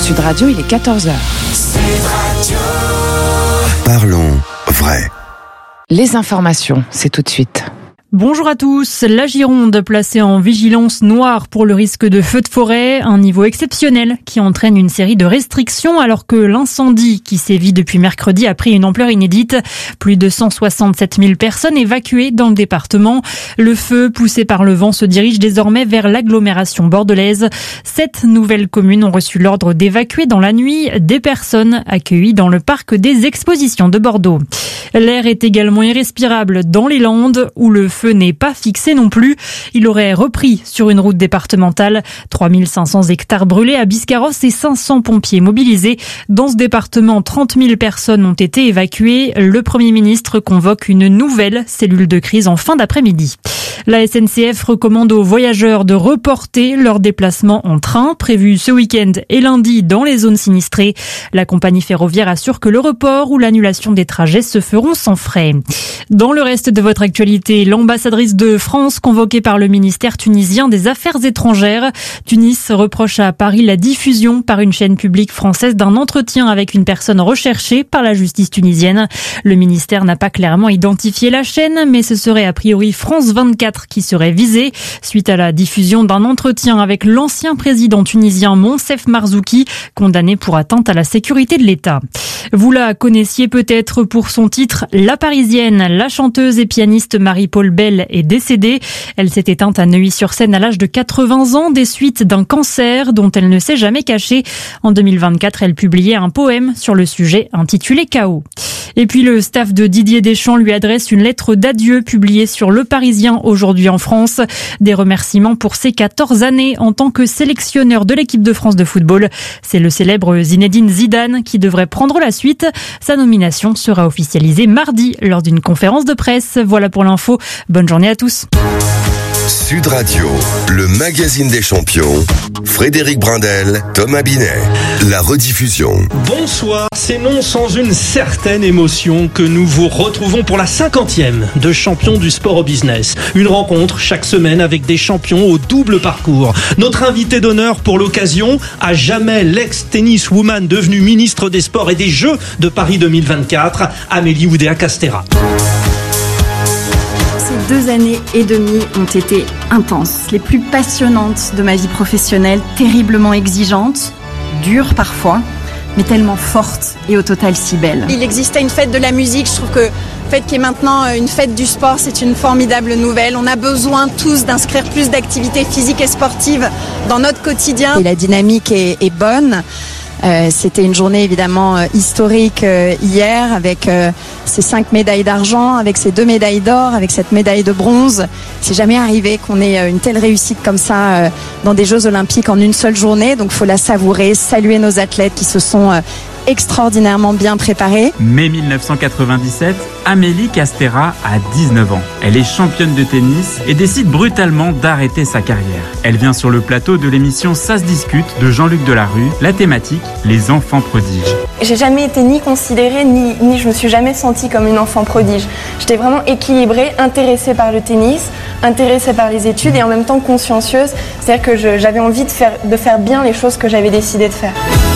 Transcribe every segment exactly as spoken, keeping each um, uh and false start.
Sud Radio, il est quatorze heures. Sud Radio. Parlons vrai. Les informations, c'est tout de suite. Bonjour à tous. La Gironde placée en vigilance noire pour le risque de feu de forêt, un niveau exceptionnel qui entraîne une série de restrictions alors que l'incendie qui sévit depuis mercredi a pris une ampleur inédite. Plus de cent soixante-sept mille personnes évacuées dans le département. Le feu poussé par le vent se dirige désormais vers l'agglomération bordelaise. Sept nouvelles communes ont reçu l'ordre d'évacuer dans la nuit des personnes accueillies dans le parc des expositions de Bordeaux. L'air est également irrespirable dans les Landes où le feu n'est pas fixé non plus. Il aurait repris sur une route départementale. trois mille cinq cents hectares brûlés à Biscarrosse et cinq cents pompiers mobilisés. Dans ce département, trente mille personnes ont été évacuées. Le Premier ministre convoque une nouvelle cellule de crise en fin d'après-midi. La S N C F recommande aux voyageurs de reporter leurs déplacements en train prévus ce week-end et lundi dans les zones sinistrées. La compagnie ferroviaire assure que le report ou l'annulation des trajets se feront sans frais. Dans le reste de votre actualité, l'ambassadrice de France convoquée par le ministère tunisien des Affaires étrangères. Tunis reproche à Paris la diffusion par une chaîne publique française d'un entretien avec une personne recherchée par la justice tunisienne. Le ministère n'a pas clairement identifié la chaîne, mais ce serait a priori France vingt-quatre qui serait visée suite à la diffusion d'un entretien avec l'ancien président tunisien Monsef Marzouki, condamné pour atteinte à la sécurité de l'État. Vous la connaissiez peut-être pour son titre La Parisienne. La chanteuse et pianiste Marie-Paule Bell est décédée. Elle s'est éteinte à Neuilly-sur-Seine à l'âge de quatre-vingts ans des suites d'un cancer dont elle ne s'est jamais cachée. En deux mille vingt-quatre, elle publiait un poème sur le sujet intitulé K O. Et puis le staff de Didier Deschamps lui adresse une lettre d'adieu publiée sur Le Parisien aujourd'hui en France. Des remerciements pour ses quatorze années en tant que sélectionneur de l'équipe de France de football. C'est le célèbre Zinedine Zidane qui devrait prendre la suite. Sa nomination sera officialisée mardi lors d'une conférence de presse. Voilà pour l'info. Bonne journée à tous. Sud Radio, le magazine des champions. Frédéric Brindel, Thomas Binet. La rediffusion. Bonsoir, c'est non sans une certaine émotion que nous vous retrouvons pour la cinquantième de Champions du sport au business. Une rencontre chaque semaine avec des champions au double parcours. Notre invité d'honneur pour l'occasion, à jamais l'ex-tennis woman devenue ministre des Sports et des Jeux de Paris deux mille vingt-quatre, Amélie Oudéa-Castéra. Ces deux années et demie ont été intenses, les plus passionnantes de ma vie professionnelle, terriblement exigeantes, dures parfois, mais tellement fortes et au total si belles. Il existait une fête de la musique, je trouve que le fait qu'il y ait maintenant une fête du sport, c'est une formidable nouvelle. On a besoin tous d'inscrire plus d'activités physiques et sportives dans notre quotidien. Et la dynamique est, est bonne. Euh, c'était une journée évidemment euh, historique euh, hier avec euh, ces cinq médailles d'argent, avec ces deux médailles d'or, avec cette médaille de bronze. C'est jamais arrivé qu'on ait euh, une telle réussite comme ça euh, dans des Jeux Olympiques en une seule journée. Donc faut la savourer, saluer nos athlètes qui se sont euh, extraordinairement bien préparés. mai dix-neuf cent quatre-vingt-dix-sept, Amélie Castéra a dix-neuf ans. Elle est championne de tennis et décide brutalement d'arrêter sa carrière. Elle vient sur le plateau de l'émission Ça se discute de Jean-Luc Delarue. La thématique, les enfants prodiges. J'ai jamais été ni considérée, ni, ni je me suis jamais sentie comme une enfant prodige. J'étais vraiment équilibrée, intéressée par le tennis, intéressée par les études et en même temps consciencieuse. C'est-à-dire que je, j'avais envie de faire, de faire bien les choses que j'avais décidé de faire.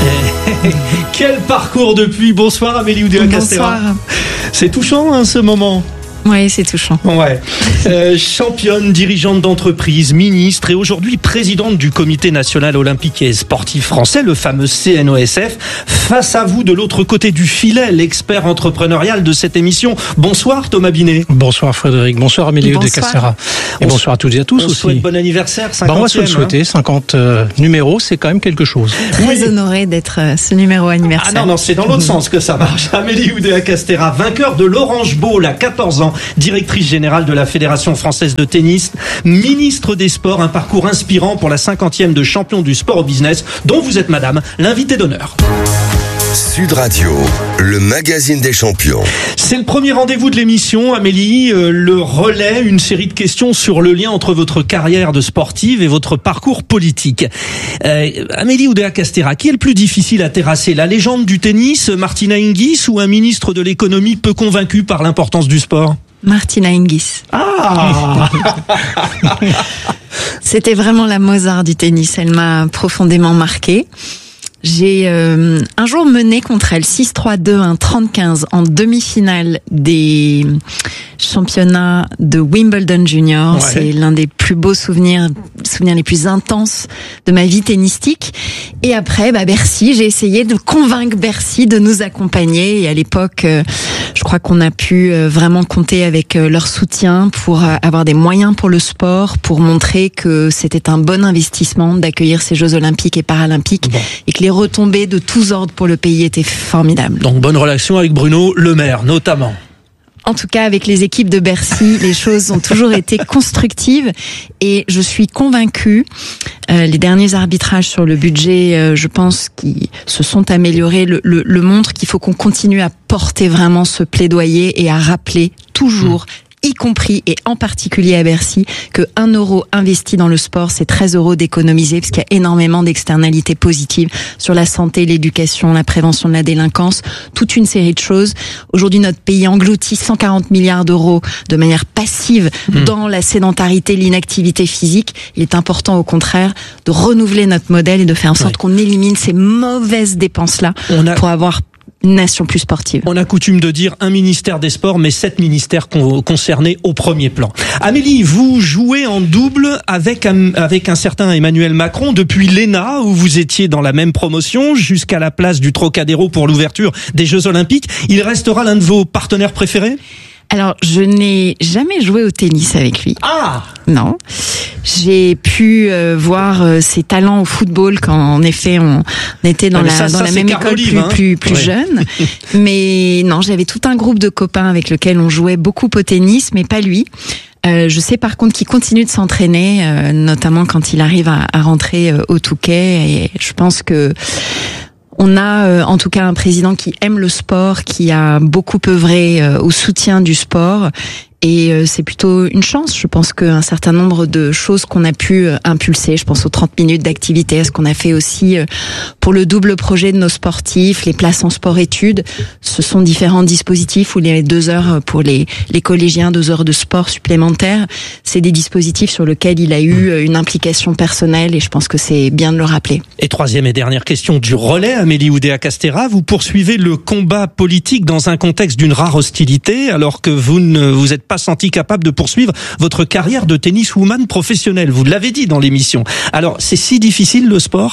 Quel parcours depuis. Bonsoir Amélie Oudéa-Castéra. Bonsoir. C'est touchant hein, ce moment. Oui, c'est touchant. Ouais. Euh, championne, dirigeante d'entreprise, ministre et aujourd'hui présidente du Comité national olympique et sportif français, le fameux C N O S F. Face à vous, de l'autre côté du filet, l'expert entrepreneurial de cette émission. Bonsoir Thomas Binet. Bonsoir Frédéric. Bonsoir Amélie Oudéa-Castéra. Et On bonsoir à toutes et à tous on aussi. Souhaite bon anniversaire, cinquantième. Bah, on va se le souhaiter. Hein. cinquante euh, numéros, c'est quand même quelque chose. Très Oui. honoré d'être euh, ce numéro anniversaire. Ah non, non, c'est dans l'autre sens que ça marche. Amélie Oudéa-Castéra, vainqueur de l'Orange Bowl à quatorze ans, directrice générale de la Fédération française de tennis, ministre des Sports, un parcours inspirant pour la cinquantième de Champions du sport au business, dont vous êtes madame, l'invitée d'honneur. Sud Radio, le magazine des champions. C'est le premier rendez-vous de l'émission, Amélie, euh, le relais, une série de questions sur le lien entre votre carrière de sportive et votre parcours politique. Euh, Amélie Oudéa-Castéra, qui est le plus difficile à terrasser, la légende du tennis, Martina Hingis, ou un ministre de l'économie peu convaincu par l'importance du sport ? Martina Hingis. Ah C'était vraiment la Mozart du tennis. Elle m'a profondément marquée. J'ai euh, un jour mené contre elle six trois deux un trente quinze en demi-finale des championnats de Wimbledon Junior. Ouais. C'est l'un des plus beaux souvenirs, souvenirs les plus intenses de ma vie tennistique. Et après, bah Bercy, j'ai essayé de convaincre Bercy de nous accompagner. Et à l'époque, euh, je crois qu'on a pu euh, vraiment compter avec euh, leur soutien pour euh, avoir des moyens pour le sport, pour montrer que c'était un bon investissement d'accueillir ces Jeux Olympiques et Paralympiques bon. Et que les retombées de tous ordres pour le pays étaient formidables. Donc bonne relation avec Bruno Le Maire, notamment. En tout cas, avec les équipes de Bercy, les choses ont toujours été constructives et je suis convaincue, euh, les derniers arbitrages sur le budget, euh, je pense, qui se sont améliorés, le, le, le montrent qu'il faut qu'on continue à porter vraiment ce plaidoyer et à rappeler toujours mmh. y compris et en particulier à Bercy, que un euro investi dans le sport, c'est treize euros d'économiser, parce qu'il y a énormément d'externalités positives sur la santé, l'éducation, la prévention de la délinquance, toute une série de choses. Aujourd'hui, notre pays engloutit cent quarante milliards d'euros de manière passive mmh. dans la sédentarité, l'inactivité physique. Il est important, au contraire, de renouveler notre modèle et de faire en sorte ouais. qu'on élimine ces mauvaises dépenses-là a... pour avoir une nation plus sportive. On a coutume de dire un ministère des Sports, mais sept ministères con- concernés au premier plan. Amélie, vous jouez en double avec un, avec un certain Emmanuel Macron depuis l'E N A, où vous étiez dans la même promotion, jusqu'à la place du Trocadéro pour l'ouverture des Jeux Olympiques. Il restera l'un de vos partenaires préférés ? Alors, je n'ai jamais joué au tennis avec lui. Ah ! Non. J'ai pu euh, voir euh, ses talents au football quand, en effet, on était dans ah, la ça, dans ça, la même école plus hein plus, plus ouais. jeune. Mais non, j'avais tout un groupe de copains avec lequel on jouait beaucoup au tennis, mais pas lui. Euh, je sais par contre qu'il continue de s'entraîner, euh, notamment quand il arrive à, à rentrer euh, au Touquet. Et je pense que on a euh, en tout cas un président qui aime le sport, qui a beaucoup œuvré euh, au soutien du sport. Et euh, c'est plutôt une chance. Je pense qu'un certain nombre de choses qu'on a pu euh, impulser, je pense aux trente minutes d'activité, à ce qu'on a fait aussi euh, pour le double projet de nos sportifs, les places en sport-études, ce sont différents dispositifs où les deux heures pour les, les collégiens, deux heures de sport supplémentaires, c'est des dispositifs sur lesquels il a eu une implication personnelle et je pense que c'est bien de le rappeler. Et troisième et dernière question du relais, Amélie Oudéa-Castéra, vous poursuivez le combat politique dans un contexte d'une rare hostilité alors que vous ne vous êtes pas senti capable de poursuivre votre carrière de tenniswoman professionnelle. Vous l'avez dit dans l'émission. Alors, c'est si difficile le sport ?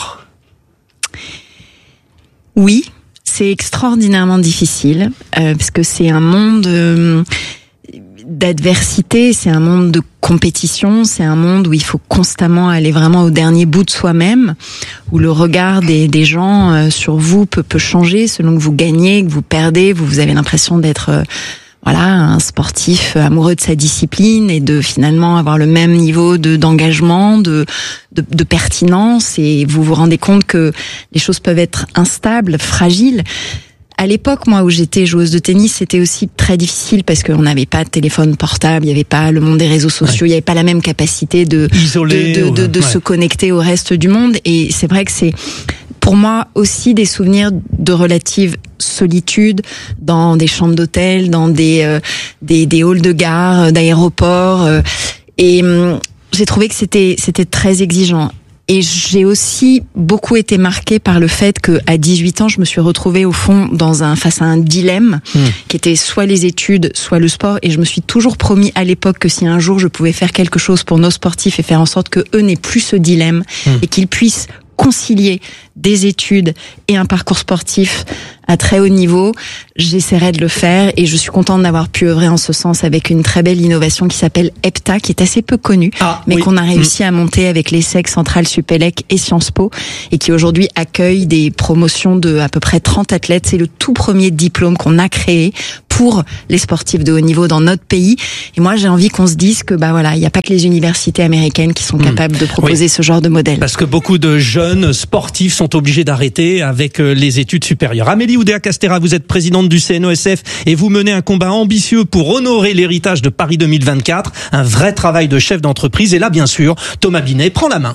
Oui, c'est extraordinairement difficile euh, parce que c'est un monde euh, d'adversité, c'est un monde de compétition, c'est un monde où il faut constamment aller vraiment au dernier bout de soi-même, où le regard des, des gens euh, sur vous peut, peut changer selon que vous gagnez, que vous perdez, vous, vous avez l'impression d'être... Euh, voilà, un sportif amoureux de sa discipline et de finalement avoir le même niveau de d'engagement, de, de de pertinence, et vous vous rendez compte que les choses peuvent être instables, fragiles. À l'époque, moi, où j'étais joueuse de tennis, c'était aussi très difficile parce qu'on n'avait pas de téléphone portable, il n'y avait pas le monde des réseaux sociaux, ouais. il n'y avait pas la même capacité de Isolé, de de, de, de ouais. se connecter au reste du monde. Et c'est vrai que c'est pour moi aussi des souvenirs de relative solitude dans des chambres d'hôtel, dans des euh, des, des halls de gare, d'aéroports, euh, et hum, j'ai trouvé que c'était c'était très exigeant. Et j'ai aussi beaucoup été marquée par le fait que à dix-huit ans, je me suis retrouvée au fond dans un face à un dilemme mmh. qui était soit les études, soit le sport. Et je me suis toujours promis à l'époque que si un jour je pouvais faire quelque chose pour nos sportifs et faire en sorte que eux n'aient plus ce dilemme mmh. et qu'ils puissent concilier des études et un parcours sportif à très haut niveau, j'essaierai de le faire et je suis contente d'avoir pu œuvrer en ce sens avec une très belle innovation qui s'appelle EPTA, qui est assez peu connue, ah, mais oui. qu'on a réussi mmh. à monter avec l'ESSEC, Centrale Supélec et Sciences Po, et qui aujourd'hui accueille des promotions de à peu près trente athlètes. C'est le tout premier diplôme qu'on a créé pour les sportifs de haut niveau dans notre pays. Et moi, j'ai envie qu'on se dise que bah voilà, il n'y a pas que les universités américaines qui sont mmh. capables de proposer oui. ce genre de modèle. Parce que beaucoup de jeunes sportifs sont obligés d'arrêter avec les études supérieures. Amélie Oudéa-Castéra, vous êtes présidente du C N O S F et vous menez un combat ambitieux pour honorer l'héritage de Paris deux mille vingt-quatre, un vrai travail de chef d'entreprise. Et là, bien sûr, Thomas Binet prend la main.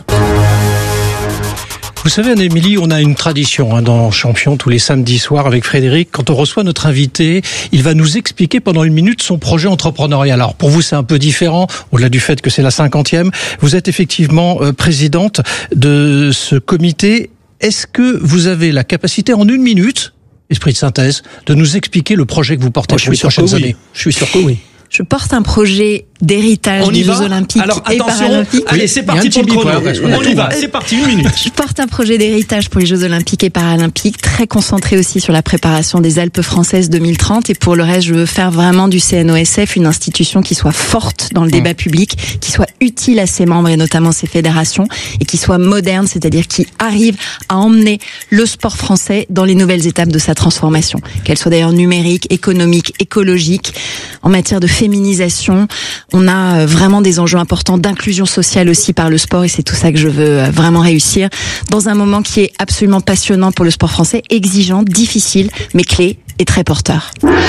Vous savez, Anne-Émilie, on a une tradition hein, dans Champion tous les samedis soirs avec Frédéric. Quand on reçoit notre invité, il va nous expliquer pendant une minute son projet entrepreneurial. Alors pour vous, c'est un peu différent, au-delà du fait que c'est la cinquantième. Vous êtes effectivement euh, présidente de ce comité Est-ce que vous avez la capacité en une minute, esprit de synthèse, de nous expliquer le projet que vous portez oh, pour les prochaines oui. années? Je suis sûr que oui. Je porte un projet d'héritage des Jeux Olympiques Alors, et attention, Paralympiques. Allez, c'est parti pour le chrono. On y va, c'est parti, une minute. Je porte un projet d'héritage pour les Jeux Olympiques et Paralympiques, très concentré aussi sur la préparation des Alpes françaises deux mille trente. Et pour le reste, je veux faire vraiment du C N O S F une institution qui soit forte dans le débat public, qui soit utile à ses membres et notamment ses fédérations, et qui soit moderne, c'est-à-dire qui arrive à emmener le sport français dans les nouvelles étapes de sa transformation. Qu'elle soit d'ailleurs numérique, économique, écologique, en matière de féminisation. On a vraiment des enjeux importants d'inclusion sociale aussi par le sport et c'est tout ça que je veux vraiment réussir dans un moment qui est absolument passionnant pour le sport français, exigeant, difficile, mais clé et très porteur.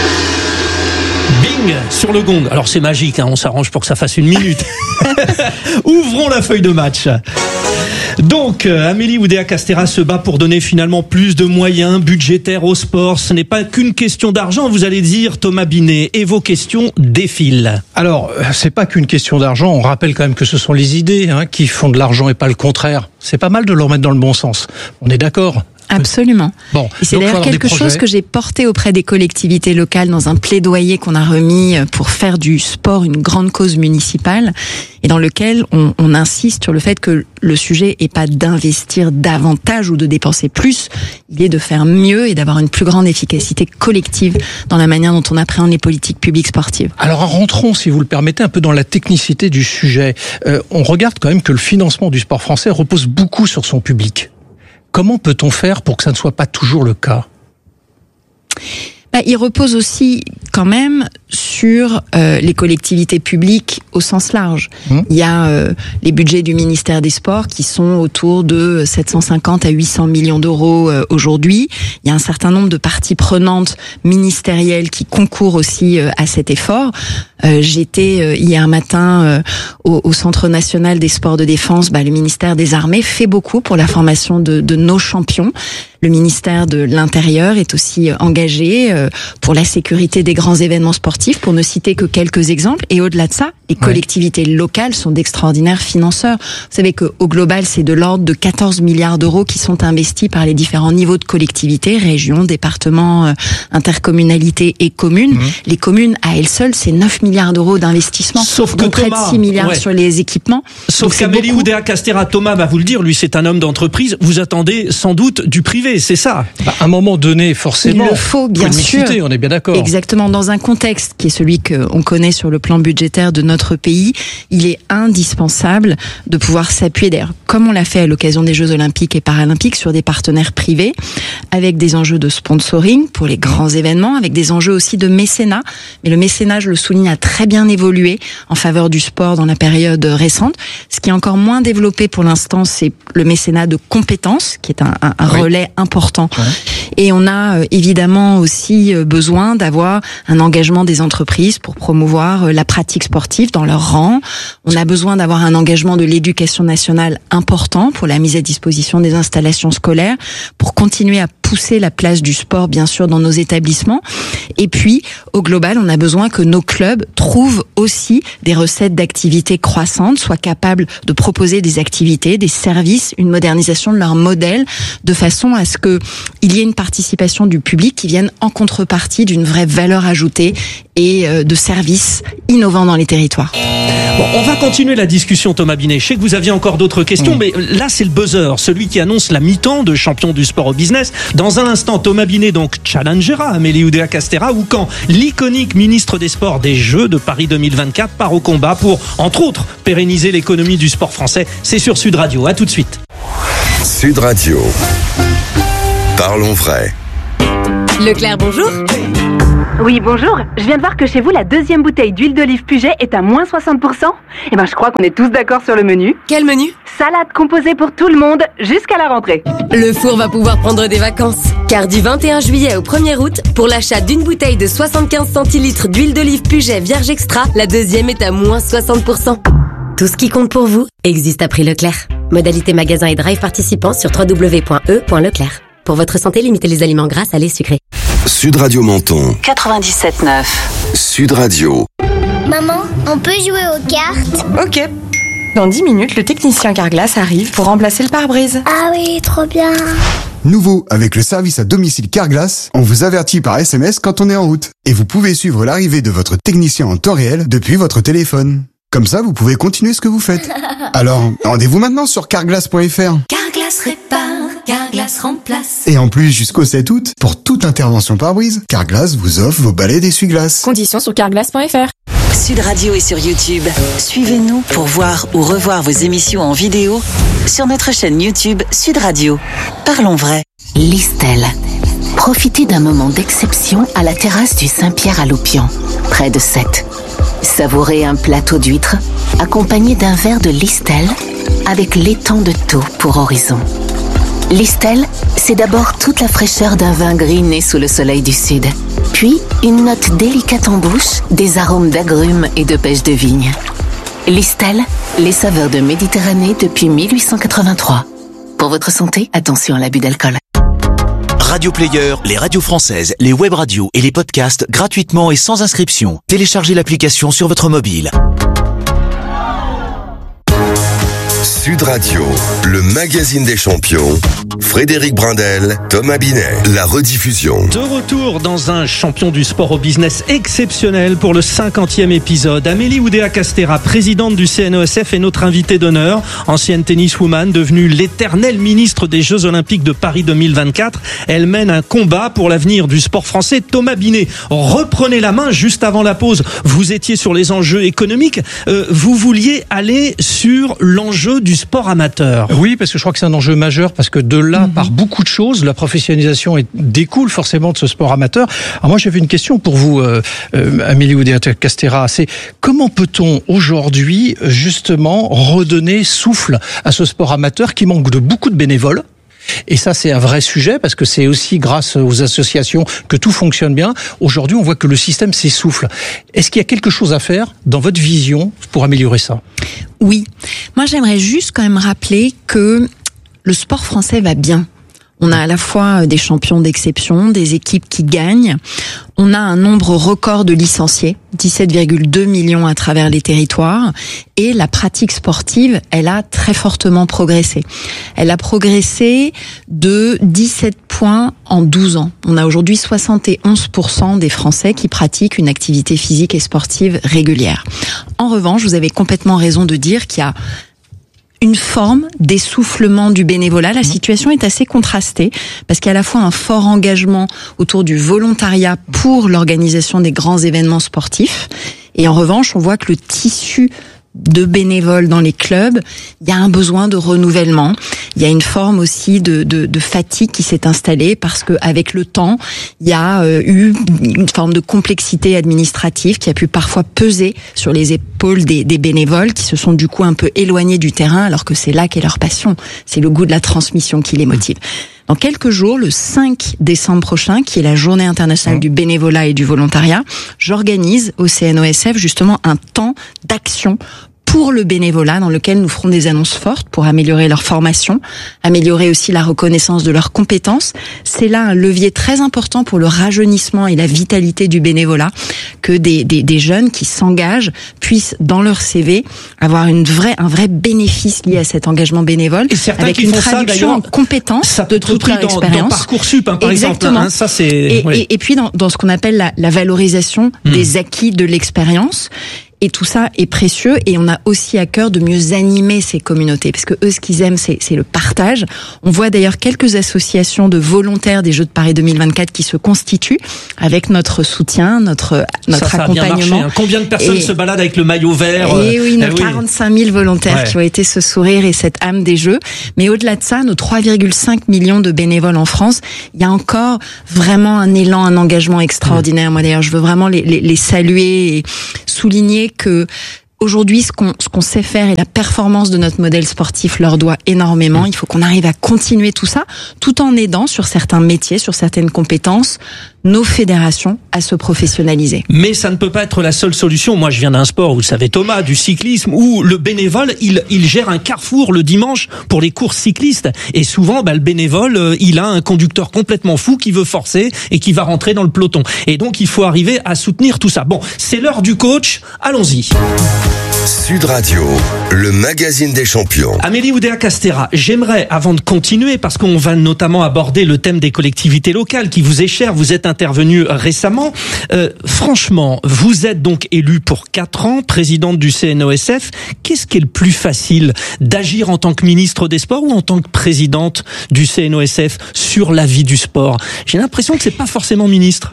Bing sur le gong. Alors c'est magique, hein, on s'arrange pour que ça fasse une minute. Ouvrons la feuille de match. Donc, Amélie Oudéa-Castéra se bat pour donner finalement plus de moyens budgétaires au sport. Ce n'est pas qu'une question d'argent, vous allez dire, Thomas Binet, et vos questions défilent. Alors, c'est pas qu'une question d'argent. On rappelle quand même que ce sont les idées hein, qui font de l'argent et pas le contraire. C'est pas mal de le remettre dans le bon sens. On est d'accord ? Absolument. Bon, et c'est d'ailleurs quelque chose que j'ai porté auprès des collectivités locales dans un plaidoyer qu'on a remis pour faire du sport une grande cause municipale et dans lequel on, on insiste sur le fait que le sujet est pas d'investir davantage ou de dépenser plus, il est de faire mieux et d'avoir une plus grande efficacité collective dans la manière dont on appréhende les politiques publiques sportives. Alors rentrons, si vous le permettez, un peu dans la technicité du sujet. Euh, on regarde quand même que le financement du sport français repose beaucoup sur son public. Comment peut-on faire pour que ça ne soit pas toujours le cas ? Bah, il repose aussi quand même sur euh, les collectivités publiques au sens large. Mmh. Il y a euh, les budgets du ministère des Sports qui sont autour de sept cent cinquante à huit cents millions d'euros euh, aujourd'hui. Il y a un certain nombre de parties prenantes ministérielles qui concourent aussi euh, à cet effort. Euh, j'étais euh, hier matin euh, au, au Centre national des sports de défense. Bah, le ministère des Armées fait beaucoup pour la formation de, de nos champions. Le ministère de l'Intérieur est aussi engagé euh, pour la sécurité des grands événements sportifs, pour ne citer que quelques exemples. Et au-delà de ça, les collectivités ouais. locales sont d'extraordinaires financeurs. Vous savez qu'au global, c'est de l'ordre de quatorze milliards d'euros qui sont investis par les différents niveaux de collectivités, régions, départements, euh, intercommunalités et communes. Mmh. Les communes, à elles seules, c'est neuf milliards d'euros d'investissement. Sauf que dont près Thomas, de six milliards ouais. sur les équipements. Sauf qu'Amélie Oudéa-Castéra, Thomas va vous le dire, lui c'est un homme d'entreprise, vous attendez sans doute du privé, c'est ça ? Bah, à un moment donné, forcément, il le faut, bien sûr. Citer, on est bien d'accord. Exactement. Dans un contexte qui est celui qu'on connaît sur le plan budgétaire de notre pays, il est indispensable de pouvoir s'appuyer, d'ailleurs, comme on l'a fait à l'occasion des Jeux Olympiques et Paralympiques, sur des partenaires privés, avec des enjeux de sponsoring pour les grands événements, avec des enjeux aussi de mécénat. Mais le mécénat, je le souligne, a très bien évolué en faveur du sport dans la période récente. Ce qui est encore moins développé pour l'instant, c'est le mécénat de compétences, qui est un, un, un oui. relais important. Ouais. Et on a euh, évidemment aussi euh, besoin d'avoir un engagement des entreprises pour promouvoir euh, la pratique sportive dans leur rang. On a besoin d'avoir un engagement de l'éducation nationale important pour la mise à disposition des installations scolaires, pour continuer à pousser la place du sport, bien sûr, dans nos établissements. Et puis, au global, on a besoin que nos clubs trouvent aussi des recettes d'activités croissantes, soient capables de proposer des activités, des services, une modernisation de leur modèle, de façon à ce que il y ait une participation du public qui vienne en contrepartie d'une vraie valeur ajoutée et de services innovants dans les territoires. Bon, on va continuer la discussion, Thomas Binet. Je sais que vous aviez encore d'autres questions, mmh. mais là, c'est le buzzer, celui qui annonce la mi-temps de champion du sport au business. Dans un instant, Thomas Binet donc challengera Amélie Oudéa-Castéra, ou quand l'iconique ministre des Sports des Jeux de Paris deux mille vingt-quatre part au combat pour, entre autres, pérenniser l'économie du sport français. C'est sur Sud Radio. À tout de suite. Sud Radio. Parlons vrai. Leclerc, bonjour. Oui, bonjour. Je viens de voir que chez vous, la deuxième bouteille d'huile d'olive Puget est à moins soixante pour cent. Eh ben, je crois qu'on est tous d'accord sur le menu. Quel menu ? Salade composée pour tout le monde, jusqu'à la rentrée. Le four va pouvoir prendre des vacances. Car du vingt et un juillet au premier août, pour l'achat d'une bouteille de soixante-quinze centilitres d'huile d'olive Puget Vierge Extra, la deuxième est à moins soixante pour cent. Tout ce qui compte pour vous existe à prix Leclerc. Modalité magasin et drive participants sur w w w point e point leclerc. Pour votre santé, limitez les aliments gras, salés, sucrés. Sud Radio Menton. quatre-vingt-dix-sept neuf. Sud Radio. Maman, on peut jouer aux cartes ? Ok. Dans dix minutes, le technicien Carglass arrive pour remplacer le pare-brise. Ah oui, trop bien. Nouveau, avec le service à domicile Carglass, on vous avertit par S M S quand on est en route. Et vous pouvez suivre l'arrivée de votre technicien en temps réel depuis votre téléphone. Comme ça, vous pouvez continuer ce que vous faites. Alors, rendez-vous maintenant sur carglass point f r. Carglass répare, Carglass remplace. Et en plus, jusqu'au sept août, pour toute intervention pare-brise, Carglass vous offre vos balais d'essuie-glace. Conditions sur carglass point f r. Sud Radio est sur YouTube. Suivez-nous pour voir ou revoir vos émissions en vidéo sur notre chaîne YouTube Sud Radio. Parlons vrai. Listel. Profitez d'un moment d'exception à la terrasse du Saint-Pierre à Loupian, près de Sète. Savourez un plateau d'huîtres accompagné d'un verre de Listel avec l'étang de Thau pour horizon. Listel, c'est d'abord toute la fraîcheur d'un vin gris né sous le soleil du sud. Puis, une note délicate en bouche, des arômes d'agrumes et de pêche de vigne. Listel, les saveurs de Méditerranée depuis mille huit cent quatre-vingt-trois. Pour votre santé, attention à l'abus d'alcool. Radio Player, les radios françaises, les web radios et les podcasts gratuitement et sans inscription. Téléchargez l'application sur votre mobile. Sud Radio, le magazine des champions. Frédéric Brindel, Thomas Binet, la rediffusion. De retour dans un champion du sport au business exceptionnel pour le cinquantième épisode. Amélie Oudéa-Castéra, présidente du C N O S F, est notre invitée d'honneur. Ancienne tenniswoman, devenue l'éternelle ministre des Jeux Olympiques de Paris deux mille vingt-quatre. Elle mène un combat pour l'avenir du sport français. Thomas Binet, reprenez la main juste avant la pause. Vous étiez sur les enjeux économiques. Euh, vous vouliez aller sur l'enjeu du sport amateur. Oui, parce que je crois que c'est un enjeu majeur, parce que de là, mm-hmm. par beaucoup de choses, la professionnalisation est, découle forcément de ce sport amateur. Alors moi, j'avais une question pour vous, euh, euh, Amélie Oudéa-Castéra. C'est comment peut-on aujourd'hui, justement, redonner souffle à ce sport amateur qui manque de beaucoup de bénévoles? Et ça, c'est un vrai sujet, parce que c'est aussi grâce aux associations que tout fonctionne bien. Aujourd'hui, on voit que le système s'essouffle. Est-ce qu'il y a quelque chose à faire, dans votre vision, pour améliorer ça? Oui. Moi, j'aimerais juste quand même rappeler que le sport français va bien. On a à la fois des champions d'exception, des équipes qui gagnent. On a un nombre record de licenciés, dix-sept virgule deux millions à travers les territoires. Et la pratique sportive, elle a très fortement progressé. Elle a progressé de dix-sept points en douze ans. On a aujourd'hui soixante et onze pour cent des Français qui pratiquent une activité physique et sportive régulière. En revanche, vous avez complètement raison de dire qu'il y a une forme d'essoufflement du bénévolat. La situation est assez contrastée parce qu'il y a à la fois un fort engagement autour du volontariat pour l'organisation des grands événements sportifs. Et en revanche, on voit que le tissu de bénévoles dans les clubs, il y a un besoin de renouvellement. Il y a une forme aussi de, de, de fatigue qui s'est installée parce que avec le temps, il y a euh, eu une forme de complexité administrative qui a pu parfois peser sur les épaules des, des bénévoles qui se sont du coup un peu éloignés du terrain alors que c'est là qu'est leur passion. C'est le goût de la transmission qui les motive. Dans quelques jours, le cinq décembre prochain, qui est la journée internationale du bénévolat et du volontariat, j'organise au C N O S F justement un temps d'action pour le bénévolat dans lequel nous ferons des annonces fortes pour améliorer leur formation, améliorer aussi la reconnaissance de leurs compétences. C'est là un levier très important pour le rajeunissement et la vitalité du bénévolat que des, des, des jeunes qui s'engagent puissent dans leur C V avoir une vraie, un vrai bénéfice lié à cet engagement bénévole avec une traduction en compétences de toute leur expérience. Dans Parcoursup, hein, par Exactement. exemple. Hein, ça, c'est, et, ouais. et, et puis dans, dans ce qu'on appelle la, la valorisation mmh. des acquis de l'expérience. Et tout ça est précieux et on a aussi à cœur de mieux animer ces communautés parce que eux, ce qu'ils aiment, c'est, c'est le partage. On voit d'ailleurs quelques associations de volontaires des Jeux de Paris deux mille vingt-quatre qui se constituent avec notre soutien, notre, notre ça, ça accompagnement. A bien marché, hein. Combien de personnes et, se baladent avec le maillot vert? Et oui, nos eh oui. quarante-cinq mille volontaires ouais. qui ont été ce sourire et cette âme des Jeux. Mais au-delà de ça, nos trois virgule cinq millions de bénévoles en France, il y a encore vraiment un élan, un engagement extraordinaire. Mmh. Moi d'ailleurs, je veux vraiment les, les, les saluer et souligner que aujourd'hui, ce qu'on, ce qu'on sait faire et la performance de notre modèle sportif leur doit énormément. Il faut qu'on arrive à continuer tout ça, tout en aidant sur certains métiers, sur certaines compétences, nos fédérations à se professionnaliser. Mais ça ne peut pas être la seule solution. Moi, je viens d'un sport, vous le savez Thomas, du cyclisme, où le bénévole, il, il gère un carrefour le dimanche pour les courses cyclistes. Et souvent, bah, le bénévole, il a un conducteur complètement fou qui veut forcer et qui va rentrer dans le peloton. Et donc, il faut arriver à soutenir tout ça. Bon, c'est l'heure du coach. Allons-y. Sud Radio, le magazine des champions. Amélie Oudéa-Castéra, j'aimerais, avant de continuer, parce qu'on va notamment aborder le thème des collectivités locales qui vous est cher, vous êtes intervenue récemment. Euh, franchement, vous êtes donc élue pour quatre ans, présidente du C N O S F. Qu'est-ce qui est le plus facile, d'agir en tant que ministre des Sports ou en tant que présidente du C N O S F sur la vie du sport? J'ai l'impression que c'est pas forcément ministre.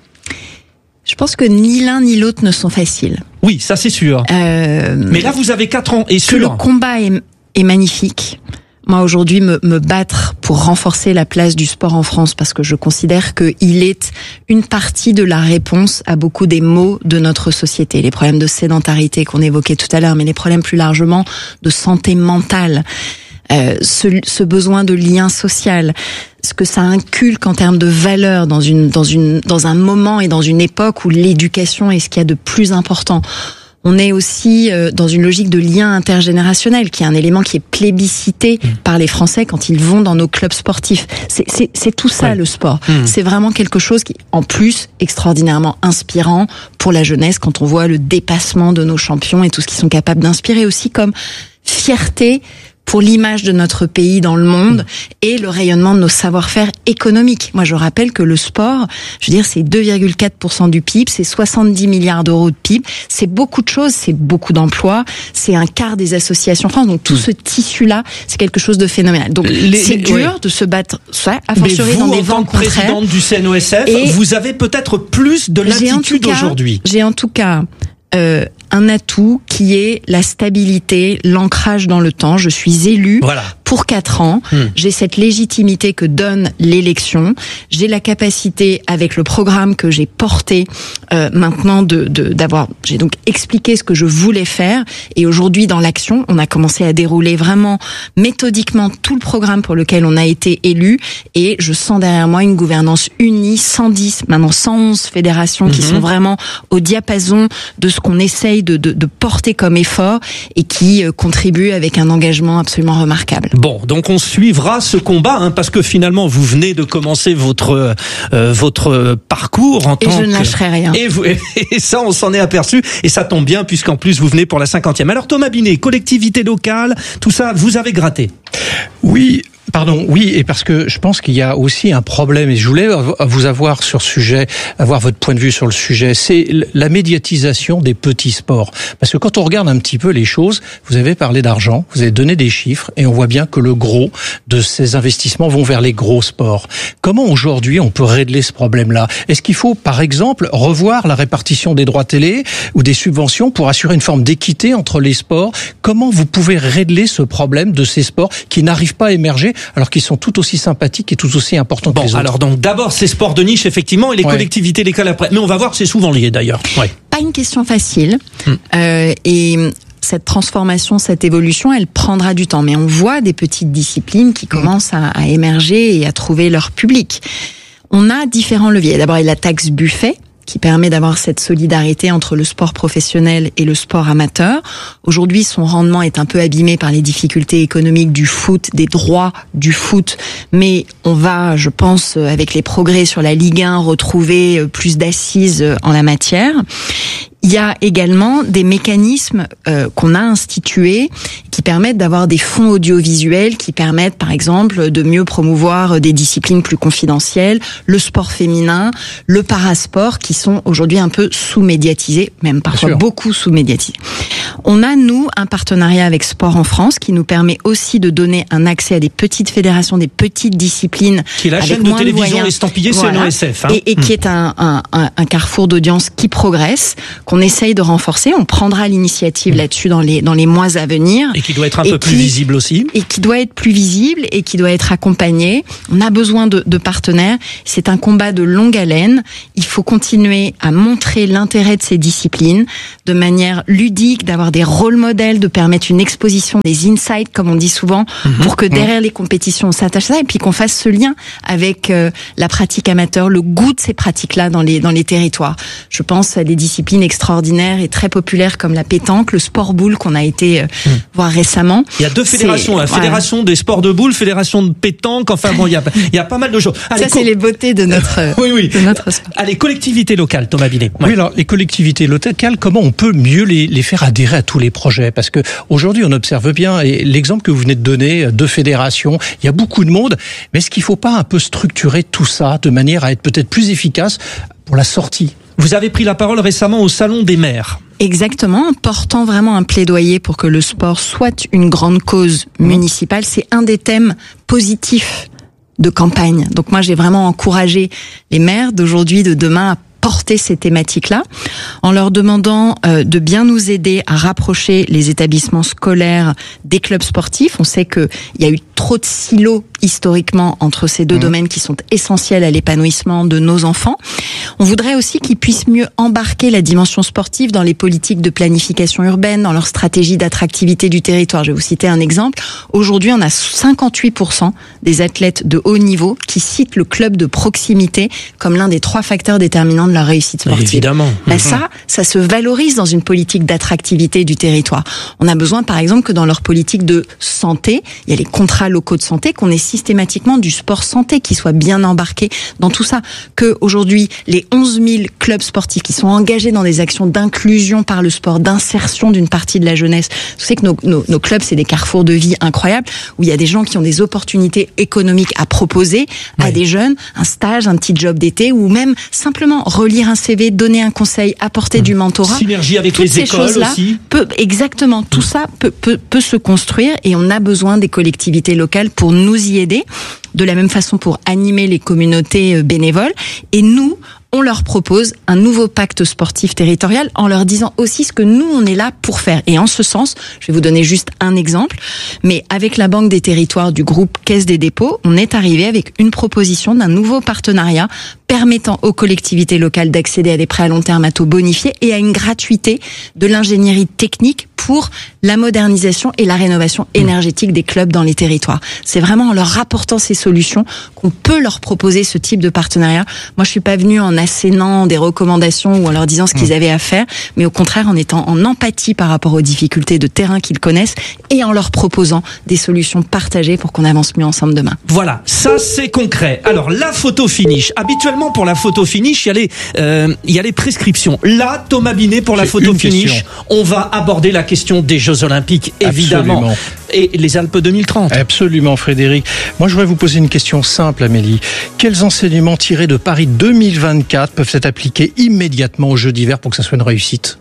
Je pense que ni l'un ni l'autre ne sont faciles. Oui, ça c'est sûr. Euh, Mais là, vous avez quatre ans et sûr. Que le combat est, est magnifique. Moi, aujourd'hui, me, me battre pour renforcer la place du sport en France, parce que je considère qu'il est une partie de la réponse à beaucoup des maux de notre société. Les problèmes de sédentarité qu'on évoquait tout à l'heure, mais les problèmes plus largement de santé mentale. Euh, ce, ce besoin de lien social, ce que ça inculque en termes de valeurs dans une dans une dans un moment et dans une époque où l'éducation est ce qu'il y a de plus important. On est aussi euh, dans une logique de lien intergénérationnel, qui est un élément qui est plébiscité mmh. par les Français quand ils vont dans nos clubs sportifs. C'est c'est c'est tout ça, ouais. Le sport. Mmh. C'est vraiment quelque chose qui, en plus, extraordinairement inspirant pour la jeunesse quand on voit le dépassement de nos champions et tout ce qu'ils sont capables d'inspirer, aussi comme fierté pour l'image de notre pays dans le monde et le rayonnement de nos savoir-faire économiques. Moi, je rappelle que le sport, je veux dire, c'est deux virgule quatre pour cent du P I B, c'est soixante-dix milliards d'euros de P I B, c'est beaucoup de choses, c'est beaucoup d'emplois, c'est un quart des associations en France. Donc tout ce tissu-là, c'est quelque chose de phénoménal. Donc les, c'est dur ouais. de se battre, ça, à fortiori dans des vents contraires. Mais vous, en tant que présidente du C N O S F, et vous avez peut-être plus de latitude aujourd'hui. J'ai en tout cas euh, un atout qui est la stabilité, l'ancrage dans le temps. Je suis élue voilà. pour quatre ans. Mmh. J'ai cette légitimité que donne l'élection. J'ai la capacité, avec le programme que j'ai porté euh, maintenant, de, de d'avoir. J'ai donc expliqué ce que je voulais faire. Et aujourd'hui, dans l'action, on a commencé à dérouler vraiment méthodiquement tout le programme pour lequel on a été élu. Et je sens derrière moi une gouvernance unie, cent dix, maintenant cent onze fédérations mmh. qui sont vraiment au diapason de ce qu'on essaye De, de, de porter comme effort et qui euh, contribue avec un engagement absolument remarquable. Bon, donc on suivra ce combat, hein, parce que finalement vous venez de commencer votre euh, votre parcours en et tant que... Et je ne lâcherai rien. Et, vous, et ça, on s'en est aperçu, et ça tombe bien, puisqu'en plus vous venez pour la cinquantième. Alors Thomas Binet, collectivité locale, tout ça, vous avez gratté. Oui. Pardon, oui, et parce que je pense qu'il y a aussi un problème, et je voulais vous avoir sur ce sujet, avoir votre point de vue sur le sujet, c'est la médiatisation des petits sports. Parce que quand on regarde un petit peu les choses, vous avez parlé d'argent, vous avez donné des chiffres, et on voit bien que le gros de ces investissements vont vers les gros sports. Comment aujourd'hui on peut régler ce problème-là? Est-ce qu'il faut, par exemple, revoir la répartition des droits télé ou des subventions pour assurer une forme d'équité entre les sports? Comment vous pouvez régler ce problème de ces sports qui n'arrivent pas à émerger alors qu'ils sont tout aussi sympathiques et tout aussi importants bon, que les autres? Alors donc d'abord ces sports de niche effectivement, et les ouais. collectivités locales après. Mais on va voir, c'est souvent lié d'ailleurs. Ouais. Pas une question facile. Hum. Euh, et cette transformation, cette évolution, elle prendra du temps. Mais on voit des petites disciplines qui commencent à, à émerger et à trouver leur public. On a différents leviers. D'abord, il y a la taxe Buffet, qui permet d'avoir cette solidarité entre le sport professionnel et le sport amateur. Aujourd'hui, son rendement est un peu abîmé par les difficultés économiques du foot, des droits du foot, mais on va, je pense, avec les progrès sur la Ligue un, retrouver plus d'assises en la matière. Il y a également des mécanismes euh, qu'on a institués qui permettent d'avoir des fonds audiovisuels qui permettent, par exemple, de mieux promouvoir des disciplines plus confidentielles, le sport féminin, le parasport, qui sont aujourd'hui un peu sous-médiatisés, même parfois beaucoup sous-médiatisés. On a, nous, un partenariat avec Sport en France qui nous permet aussi de donner un accès à des petites fédérations, des petites disciplines. Qui est la chaîne de télévision estampillée voilà. C N O S F. Hein. Et, et mmh. qui est un, un, un, un carrefour d'audience qui progresse, qu'on essaye de renforcer. On prendra l'initiative mmh. là-dessus dans les, dans les mois à venir. Et qui doit être un peu qui, plus visible aussi. Et qui doit être plus visible et qui doit être accompagné. On a besoin de, de partenaires. C'est un combat de longue haleine. Il faut continuer à montrer l'intérêt de ces disciplines de manière ludique, d'avoir des rôles modèles, de permettre une exposition, des insights, comme on dit souvent, mmh. pour que derrière mmh. les compétitions, on s'attache à ça et puis qu'on fasse ce lien avec euh, la pratique amateur, le goût de ces pratiques-là dans les, dans les territoires. Je pense à des disciplines extrêmement extraordinaires et très populaires comme la pétanque, le sport boule qu'on a été euh, mmh. voir récemment. Il y a deux fédérations, la fédération voilà. des sports de boule, fédération de pétanque, enfin bon, il y a, il y a pas mal de choses. Allez, Ça, co- c'est les beautés de notre, oui, oui. de notre sport. Allez, collectivités locales, Thomas Binet. Ouais. Oui, alors, les collectivités locales, comment on peut mieux les, les faire adhérer à tous les projets? Parce que aujourd'hui, on observe bien, et l'exemple que vous venez de donner, deux fédérations, il y a beaucoup de monde, mais est-ce qu'il ne faut pas un peu structurer tout ça de manière à être peut-être plus efficace pour la sortie? Vous avez pris la parole récemment au Salon des maires. Exactement, en portant vraiment un plaidoyer pour que le sport soit une grande cause municipale. C'est un des thèmes positifs de campagne. Donc moi, j'ai vraiment encouragé les maires d'aujourd'hui, de demain, à porter ces thématiques-là, en leur demandant euh, de bien nous aider à rapprocher les établissements scolaires des clubs sportifs. On sait qu'il y a eu trop de silos historiquement entre ces deux mmh. domaines qui sont essentiels à l'épanouissement de nos enfants. On voudrait aussi qu'ils puissent mieux embarquer la dimension sportive dans les politiques de planification urbaine, dans leur stratégie d'attractivité du territoire. Je vais vous citer un exemple. Aujourd'hui, on a cinquante-huit pour cent des athlètes de haut niveau qui citent le club de proximité comme l'un des trois facteurs déterminants de leur réussite sportive. Évidemment. Ben ça, ça se valorise dans une politique d'attractivité du territoire. On a besoin, par exemple, que dans leur politique de santé, il y a les contrats locaux de santé, qu'on ait systématiquement du sport santé qui soit bien embarqué dans tout ça. Que aujourd'hui, les onze mille clubs sportifs qui sont engagés dans des actions d'inclusion par le sport, d'insertion d'une partie de la jeunesse. Vous savez que nos, nos, nos clubs, c'est des carrefours de vie incroyables où il y a des gens qui ont des opportunités économiques à proposer oui. à des jeunes, un stage, un petit job d'été ou même simplement relire un C V, donner un conseil, apporter mmh. du mentorat. Synergie avec Toutes les ces écoles choses-là aussi. Peut, exactement, tout mmh. ça peut, peut, peut se construire et on a besoin des collectivités locales pour nous y aider. De la même façon pour animer les communautés bénévoles. Et nous, on leur propose un nouveau pacte sportif territorial en leur disant aussi ce que nous, on est là pour faire. Et en ce sens, je vais vous donner juste un exemple, mais avec la Banque des territoires du groupe Caisse des dépôts, on est arrivé avec une proposition d'un nouveau partenariat permettant aux collectivités locales d'accéder à des prêts à long terme à taux bonifiés et à une gratuité de l'ingénierie technique pour la modernisation et la rénovation énergétique des clubs dans les territoires. C'est vraiment en leur rapportant ces solutions qu'on peut leur proposer ce type de partenariat. Moi, je suis pas venue en assénant des recommandations ou en leur disant ce qu'ils avaient à faire, mais au contraire en étant en empathie par rapport aux difficultés de terrain qu'ils connaissent et en leur proposant des solutions partagées pour qu'on avance mieux ensemble demain. Voilà, ça c'est concret. Alors la photo finish. Habituellement pour la photo finish, il y a les, euh, il y a les prescriptions. Là, Thomas Binet, pour la photo finish, question. on va aborder la question des Jeux Olympiques, évidemment. Absolument. Et les Alpes deux mille trente. Absolument, Frédéric. Moi, je voudrais vous poser une question simple, Amélie. Quels enseignements tirés de Paris deux mille vingt-quatre peuvent être appliqués immédiatement aux Jeux d'hiver pour que ça soit une réussite?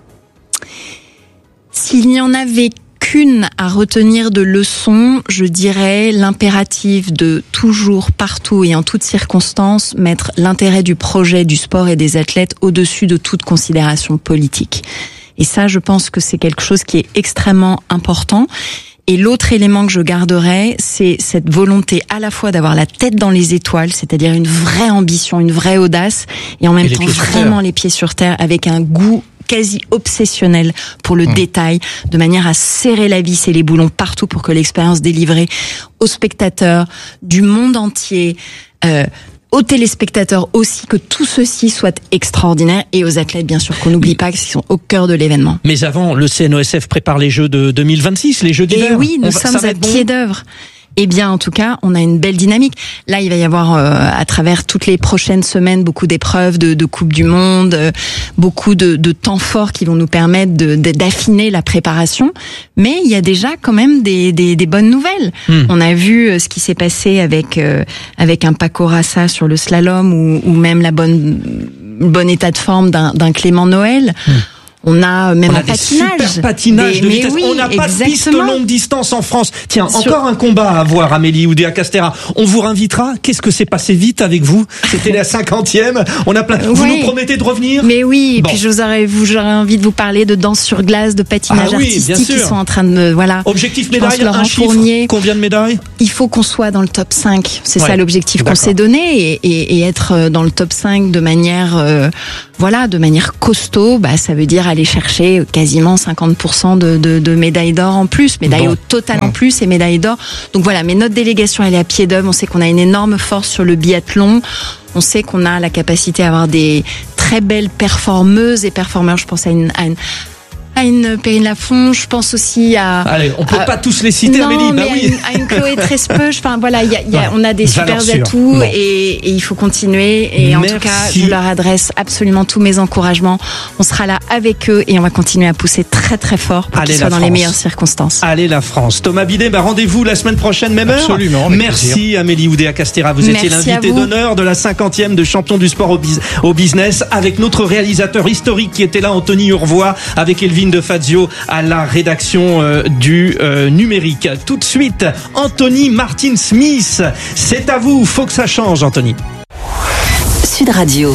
S'il n'y en avait qu'une à retenir de leçon, je dirais l'impératif de toujours, partout et en toutes circonstances, mettre l'intérêt du projet, du sport et des athlètes au-dessus de toute considération politique. Et ça, je pense que c'est quelque chose qui est extrêmement important. Et l'autre élément que je garderai, c'est cette volonté à la fois d'avoir la tête dans les étoiles, c'est-à-dire une vraie ambition, une vraie audace, et en même et temps vraiment les pieds sur terre, avec un goût quasi obsessionnel pour le mmh. détail, de manière à serrer la vis et les boulons partout pour que l'expérience délivrée aux spectateurs du monde entier, euh, aux téléspectateurs aussi, que tout ceci soit extraordinaire, et aux athlètes, bien sûr, qu'on n'oublie pas, qu'ils sont au cœur de l'événement. Mais avant, le C N O S F prépare les Jeux de deux mille vingt-six, les Jeux d'hiver. Et oui, nous va, sommes à pied bon d'œuvre. Eh bien, en tout cas, on a une belle dynamique. Là, il va y avoir, euh, à travers toutes les prochaines semaines, beaucoup d'épreuves de, de Coupe du Monde, euh, beaucoup de, de temps forts qui vont nous permettre de, de, d'affiner la préparation. Mais il y a déjà quand même des, des, des bonnes nouvelles. Mmh. On a vu euh, ce qui s'est passé avec euh, avec un Paco Raça sur le slalom, ou, ou même la bonne le bon état de forme d'un, d'un Clément Noël. Mmh. On a même on a en des patinage. Super patinage des, de vitesse. Oui, on n'a pas de piste longue distance en France. Tiens, Sur... encore un combat à voir, Amélie Oudéa-Castéra. On vous réinvitera. Qu'est-ce que c'est passé vite avec vous? C'était la cinquantième. On a plein... Vous oui. nous promettez de revenir? Mais oui, et bon. puis je vous aurais, vous, j'aurais envie de vous parler de danse sur glace, de patinage ah oui, artistique qui sont en train de, voilà. Objectif médaille, un chiffre. Fournier. Combien de médailles? Il faut qu'on soit dans le top cinq. C'est ouais. ça l'objectif D'accord. qu'on s'est donné, et, et, et être dans le top cinq de manière, euh, voilà, de manière costaud, bah, ça veut dire aller chercher quasiment cinquante pour cent de, de, de médailles d'or en plus, médailles bon. au total en plus et médailles d'or. Donc voilà, mais notre délégation, elle est à pied d'œuvre. On sait qu'on a une énorme force sur le biathlon. On sait qu'on a la capacité à avoir des très très belles performeuses et performeurs. Je pense à une, à une à une Perrine Lafont, je pense aussi à... Allez, on peut à, pas tous les citer, non, Amélie, bah mais oui. à, une, à une Chloé Trespeuch, enfin voilà, y a, y a, ouais, on a des super atouts et, et il faut continuer. Et Merci. En tout cas, je leur adresse absolument tous mes encouragements. On sera là avec eux et on va continuer à pousser très très fort pour qu'ils soient dans France. Les meilleures circonstances. Allez la France. Thomas Binet, bah rendez-vous la semaine prochaine, même heure. Absolument. Merci plaisir. Amélie Oudéa-Castéra, vous Merci étiez l'invité d'honneur de la cinquantième de champion du sport au, biz- au business avec notre réalisateur historique qui était là, Anthony Urvois, avec Elvine de Fazio à la rédaction euh, du euh, numérique. Tout de suite, Anthony Martin Smith. C'est à vous, faut que ça change, Anthony. Sud Radio.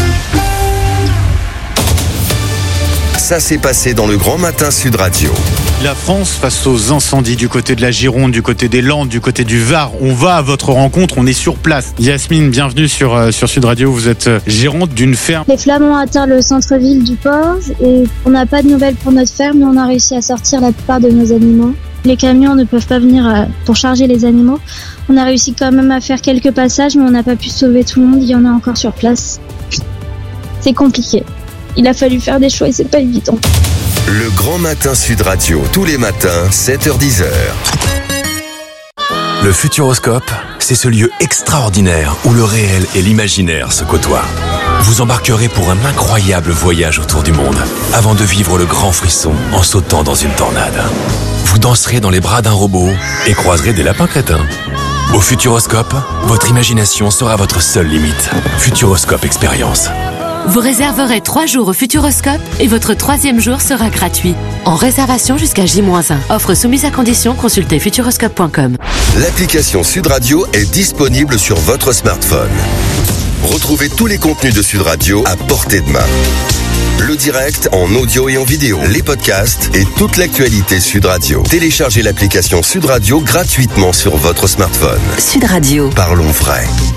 Ça s'est passé dans le Grand Matin Sud Radio. La France face aux incendies du côté de la Gironde, du côté des Landes, du côté du Var. On va à votre rencontre, on est sur place. Yasmine, bienvenue sur, euh, sur Sud Radio. Vous êtes gérante d'une ferme. Les flammes ont atteint le centre-ville du port et on n'a pas de nouvelles pour notre ferme, mais on a réussi à sortir la plupart de nos animaux. Les camions ne peuvent pas venir pour charger les animaux. On a réussi quand même à faire quelques passages, mais on n'a pas pu sauver tout le monde. Il y en a encore sur place. C'est compliqué. Il a fallu faire des choix et c'est pas évident. Le Grand Matin Sud Radio, tous les matins, sept heures dix heures. Le Futuroscope, c'est ce lieu extraordinaire où le réel et l'imaginaire se côtoient. Vous embarquerez pour un incroyable voyage autour du monde, avant de vivre le grand frisson en sautant dans une tornade. Vous danserez dans les bras d'un robot et croiserez des lapins crétins. Au Futuroscope, votre imagination sera votre seule limite. Futuroscope Expérience. Vous réserverez trois jours au Futuroscope et votre troisième jour sera gratuit. En réservation jusqu'à J moins un. Offre soumise à condition, consultez futuroscope point com. L'application Sud Radio est disponible sur votre smartphone. Retrouvez tous les contenus de Sud Radio à portée de main. Le direct en audio et en vidéo, les podcasts et toute l'actualité Sud Radio. Téléchargez l'application Sud Radio gratuitement sur votre smartphone. Sud Radio. Parlons vrai.